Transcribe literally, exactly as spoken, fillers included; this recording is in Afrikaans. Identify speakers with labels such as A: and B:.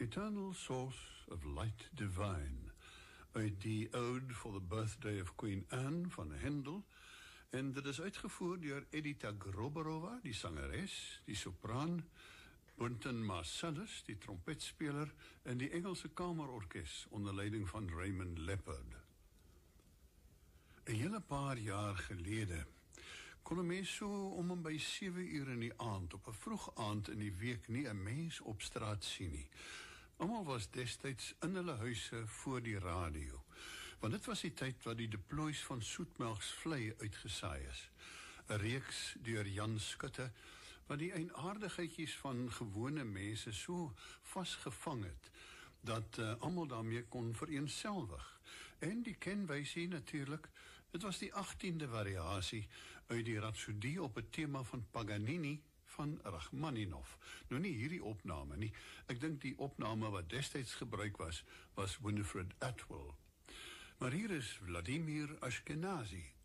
A: Eternal Source of Light Divine, uit die Ode for the Birthday of Queen Anne van Handel, en dit is uitgevoer deur Edita Groberova, die sangeres, die sopraan, Wynton Marsalis, die trompetspeler, en die Engelse Kamerorkes onder leiding van Raymond Leppard. 'n Hele paar jaar gelede kon 'n mens so om en by sewe uur in die aand, op 'n vroeg aand in die week, nie 'n mens op straat sien nie. Almal was destyds in hulle huise voor die radio, want dit was die tyd wat die deploys van soetmelksvlei uitgesaai is. 'n Reeks deur Jan Skutte, wat die eienaardigheidjies van gewone mense so vasgevang het, dat uh, almal daarmee kon vereenselwig. En die kenwysie natuurlik, dit was die achttiende variasie uit die Rhapsodie op 'n tema van Paganini van Rachmaninoff. Nou nie hierdie opname nie, ek dink die opname wat destyds gebruik was, was Winifred Atwell. Maar hier is Vladimir Ashkenazy